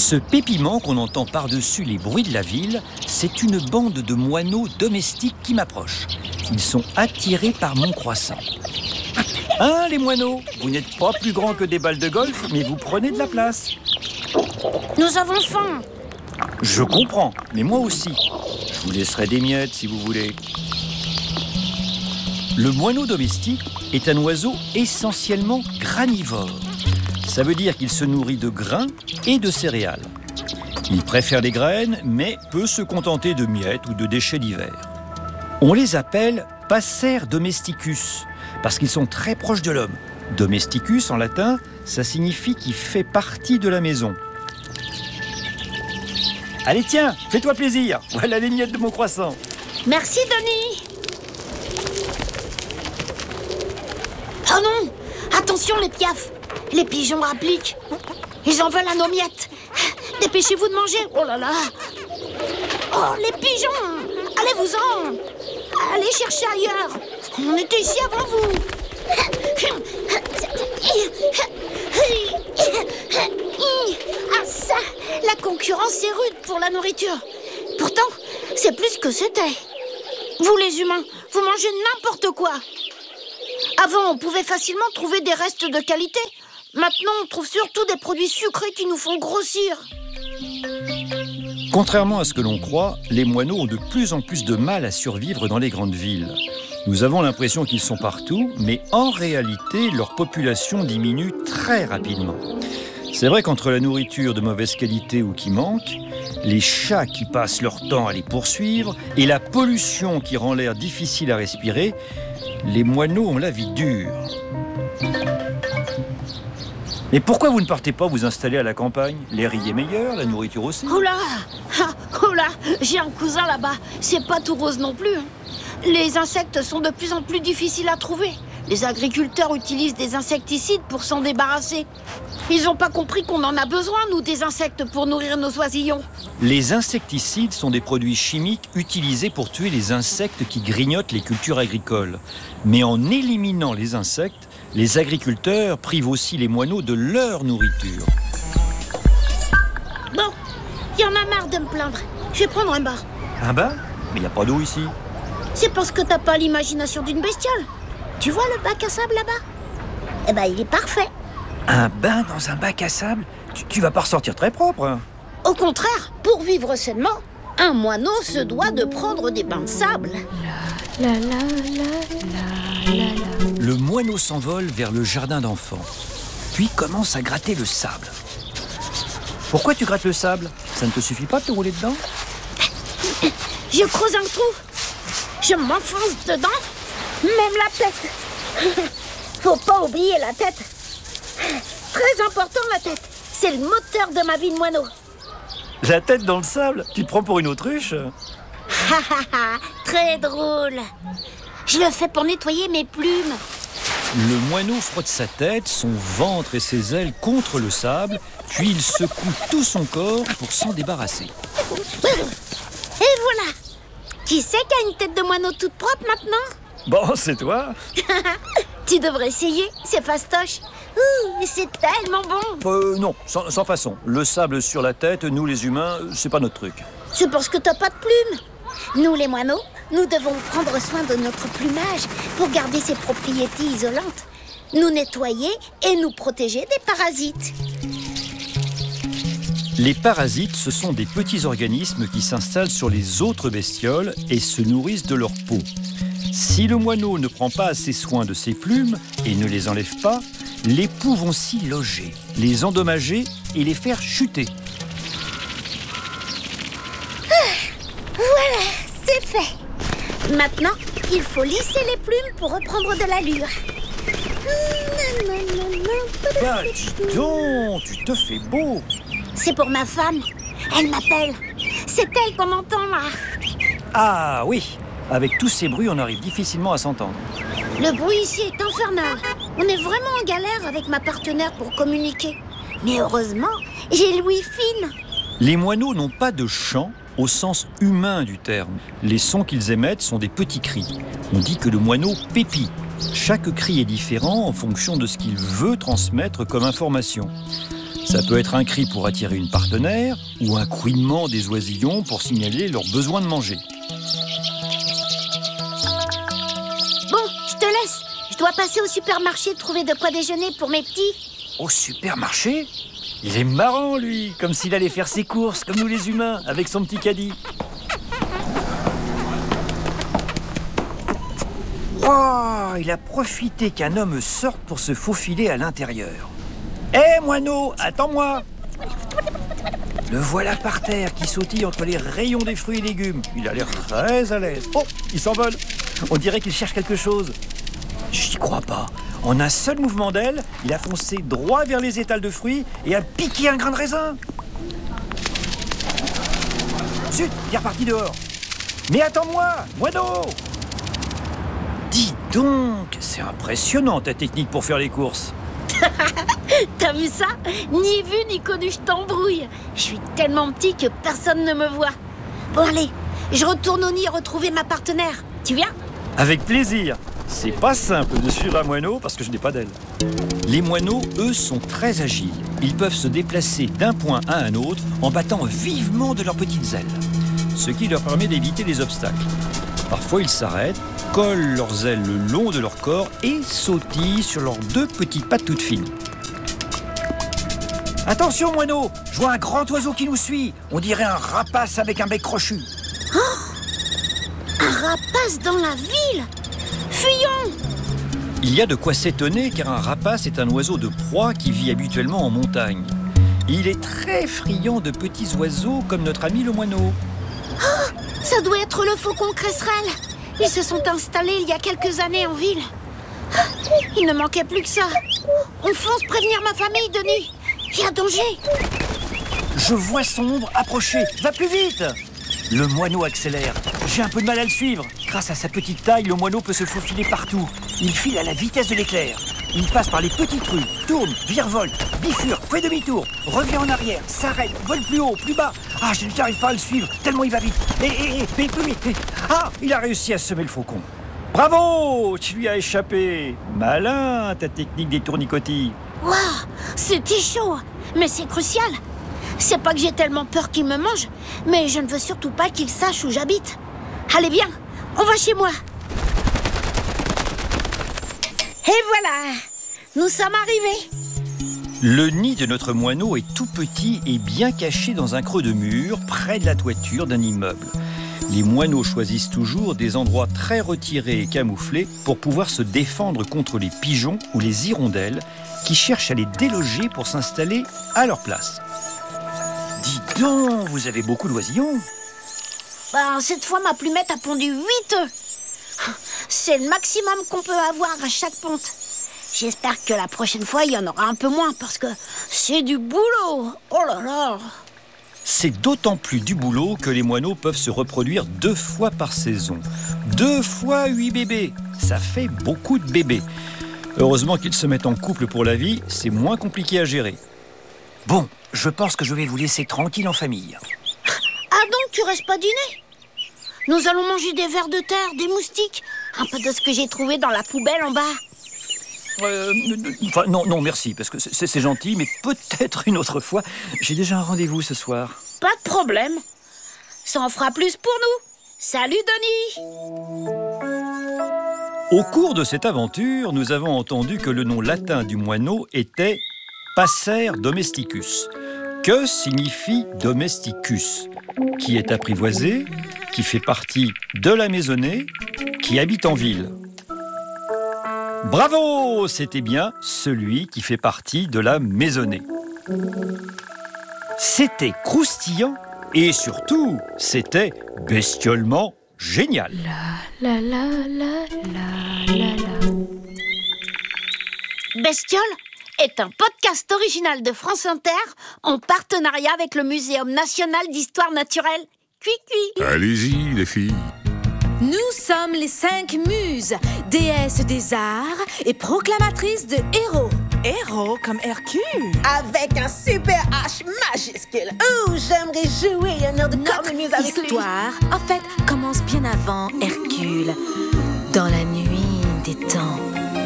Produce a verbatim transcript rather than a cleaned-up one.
Ce pépiment qu'on entend par-dessus les bruits de la ville, c'est une bande de moineaux domestiques qui m'approchent. Ils sont attirés par mon croissant. Hein, les moineaux? Vous n'êtes pas plus grands que des balles de golf, mais vous prenez de la place. Nous avons faim. Je comprends, mais moi aussi. Je vous laisserai des miettes si vous voulez. Le moineau domestique est un oiseau essentiellement granivore. Ça veut dire qu'il se nourrit de grains et de céréales. Il préfère les graines, mais peut se contenter de miettes ou de déchets divers. On les appelle passer domesticus, parce qu'ils sont très proches de l'homme. Domesticus, en latin, ça signifie qu'il fait partie de la maison. Allez, tiens, fais-toi plaisir. Voilà les miettes de mon croissant. Merci, Denis. Oh non! Attention, les piafs! Les pigeons rappliquent. Ils en veulent à nos miettes. Dépêchez-vous de manger. Oh là là! Oh, les pigeons! Allez-vous-en! Allez chercher ailleurs. On était ici avant vous. Ah ça! La concurrence est rude pour la nourriture. Pourtant, c'est plus que c'était. Vous les humains, vous mangez n'importe quoi. Avant, on pouvait facilement trouver des restes de qualité. Maintenant, on trouve surtout des produits sucrés qui nous font grossir. Contrairement à ce que l'on croit, les moineaux ont de plus en plus de mal à survivre dans les grandes villes. Nous avons l'impression qu'ils sont partout, mais en réalité, leur population diminue très rapidement. C'est vrai qu'entre la nourriture de mauvaise qualité ou qui manque, les chats qui passent leur temps à les poursuivre et la pollution qui rend l'air difficile à respirer, les moineaux ont la vie dure. Mais pourquoi vous ne partez pas vous installer à la campagne? L'air y est meilleur, la nourriture aussi. Oh là! Oh là! J'ai un cousin là-bas. C'est pas tout rose non plus. Les insectes sont de plus en plus difficiles à trouver. Les agriculteurs utilisent des insecticides pour s'en débarrasser. Ils n'ont pas compris qu'on en a besoin, nous, des insectes, pour nourrir nos oisillons. Les insecticides sont des produits chimiques utilisés pour tuer les insectes qui grignotent les cultures agricoles. Mais en éliminant les insectes, les agriculteurs privent aussi les moineaux de leur nourriture. Bon, il y en a marre de me plaindre. Je vais prendre un bain. Un bain? Mais il n'y a pas d'eau ici. C'est parce que t'as pas l'imagination d'une bestiole. Tu vois le bac à sable là-bas? Eh ben, il est parfait. Un bain dans un bac à sable? Tu, tu vas pas ressortir très propre. Au contraire, pour vivre sainement, un moineau se doit de prendre des bains de sable. La, la, la, la, la, la. Le moineau s'envole vers le jardin d'enfants, puis commence à gratter le sable. Pourquoi tu grattes le sable? Ça ne te suffit pas de te rouler dedans? Je creuse un trou. Je m'enfonce dedans, même la tête. Faut pas oublier la tête. Très important, la tête. C'est le moteur de ma vie de moineau. La tête dans le sable? Tu te prends pour une autruche? Ha ha ha, très drôle. Je le fais pour nettoyer mes plumes. Le moineau frotte sa tête, son ventre et ses ailes contre le sable, puis il secoue tout son corps pour s'en débarrasser. Et voilà. Qui c'est qui a une tête de moineau toute propre maintenant? Bon, c'est toi. Tu devrais essayer, c'est fastoche. Ouh, mais c'est tellement bon. Euh, non, sans, sans façon. Le sable sur la tête, nous les humains, c'est pas notre truc. C'est parce que t'as pas de plumes. Nous les moineaux, nous devons prendre soin de notre plumage pour garder ses propriétés isolantes, nous nettoyer et nous protéger des parasites. Les parasites, ce sont des petits organismes qui s'installent sur les autres bestioles et se nourrissent de leur peau. Si le moineau ne prend pas assez soin de ses plumes et ne les enlève pas, les poux vont s'y loger, les endommager et les faire chuter. Ah, voilà, c'est fait. Maintenant, il faut lisser les plumes pour reprendre de l'allure. Bah, dis donc, tu te fais beau. C'est pour ma femme. Elle m'appelle. C'est elle qu'on entend là. Ah oui, avec tous ces bruits, on arrive difficilement à s'entendre. Le bruit ici est infernal. On est vraiment en galère avec ma partenaire pour communiquer. Mais heureusement, j'ai le Wi-Fi. Les moineaux n'ont pas de chant au sens humain du terme. Les sons qu'ils émettent sont des petits cris. On dit que le moineau pépit. Chaque cri est différent en fonction de ce qu'il veut transmettre comme information. Ça peut être un cri pour attirer une partenaire ou un couinement des oisillons pour signaler leur besoin de manger. Bon, je te laisse. Je dois passer au supermarché trouver de quoi déjeuner pour mes petits. Au supermarché ? Il est marrant, lui, comme s'il allait faire ses courses, comme nous les humains, avec son petit caddie. Oh, il a profité qu'un homme sorte pour se faufiler à l'intérieur. Hé, hey, moineau, attends-moi! Le voilà par terre qui sautille entre les rayons des fruits et légumes. Il a l'air très à l'aise. Oh, il s'envole. On dirait qu'il cherche quelque chose. J'y crois pas. En un seul mouvement d'aile, il a foncé droit vers les étals de fruits et a piqué un grain de raisin. Zut, il est reparti dehors. Mais attends-moi, moineau! Dis donc, c'est impressionnant ta technique pour faire les courses. T'as vu ça? Ni vu ni connu, je t'embrouille. Je suis tellement petit que personne ne me voit. Bon allez, je retourne au nid retrouver ma partenaire. Tu viens? Avec plaisir. C'est pas simple de suivre un moineau parce que je n'ai pas d'aile. Les moineaux, eux, sont très agiles. Ils peuvent se déplacer d'un point à un autre en battant vivement de leurs petites ailes, ce qui leur permet d'éviter les obstacles. Parfois, ils s'arrêtent, collent leurs ailes le long de leur corps et sautillent sur leurs deux petites pattes toutes fines. Attention, moineau! Je vois un grand oiseau qui nous suit. On dirait un rapace avec un bec crochu. Oh! Un rapace dans la ville! Fuyons! Il y a de quoi s'étonner car un rapace est un oiseau de proie qui vit habituellement en montagne. Il est très friand de petits oiseaux comme notre ami le moineau. Oh, ça doit être le faucon cresserelle. Ils se sont installés il y a quelques années en ville. Il ne manquait plus que ça. On fonce prévenir ma famille, Denis. Il y a danger. Je vois son ombre approcher. Va plus vite! Le moineau accélère. J'ai un peu de mal à le suivre. Grâce à sa petite taille, le moineau peut se faufiler partout. Il file à la vitesse de l'éclair. Il passe par les petites rues, tourne, virevolte, bifurque, fait demi-tour, revient en arrière, s'arrête, vole plus haut, plus bas. Ah, je n'arrive pas à le suivre, tellement il va vite. Et, et, et, mais plus vite. Et... Ah, il a réussi à semer le faucon. Bravo, tu lui as échappé. Malin, ta technique des tournicotis. Waouh, c'était chaud, mais c'est crucial. C'est pas que j'ai tellement peur qu'il me mange, mais je ne veux surtout pas qu'il sache où j'habite. Allez, viens, on va chez moi. Et voilà, nous sommes arrivés. Le nid de notre moineau est tout petit et bien caché dans un creux de mur, près de la toiture d'un immeuble. Les moineaux choisissent toujours des endroits très retirés et camouflés pour pouvoir se défendre contre les pigeons ou les hirondelles qui cherchent à les déloger pour s'installer à leur place. Dis donc, vous avez beaucoup d'oisillons. Ben, cette fois, ma plumette a pondu huit œufs. C'est le maximum qu'on peut avoir à chaque ponte. J'espère que la prochaine fois, il y en aura un peu moins parce que c'est du boulot. Oh là là! C'est d'autant plus du boulot que les moineaux peuvent se reproduire deux fois par saison. Deux fois huit bébés. Ça fait beaucoup de bébés. Heureusement qu'ils se mettent en couple pour la vie, c'est moins compliqué à gérer. Bon, je pense que je vais vous laisser tranquille en famille. Ah donc, tu restes pas dîner? Nous allons manger des vers de terre, des moustiques, un peu de ce que j'ai trouvé dans la poubelle en bas. Euh, enfin, non, non, merci, parce que c'est, c'est gentil, mais peut-être une autre fois. J'ai déjà un rendez-vous ce soir. Pas de problème. Ça en fera plus pour nous. Salut, Denis! Au cours de cette aventure, nous avons entendu que le nom latin du moineau était Passer domesticus. Que signifie domesticus? Qui est apprivoisé, qui fait partie de la maisonnée, qui habite en ville. Bravo! C'était bien celui qui fait partie de la maisonnée. C'était croustillant et surtout, c'était bestiolement génial. La la la la la la la. Bestiole est un podcast original de France Inter en partenariat avec le Muséum national d'histoire naturelle. Cui cui. Allez-y, les filles. Nous sommes les cinq muses, déesses des arts et proclamatrices de héros. Héros comme Hercule. Avec un super H majuscule. Ouh, j'aimerais jouer une heure de cornemuse avec lui. Notre histoire, en fait, commence bien avant Hercule, dans la nuit des temps.